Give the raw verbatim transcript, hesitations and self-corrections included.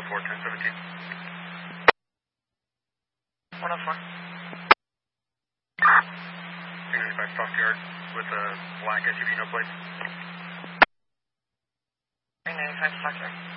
oh four, ten seventeen. one oh four. three ninety-five Stockyard with a black S U V, no plates. three ninety-five Stockyard.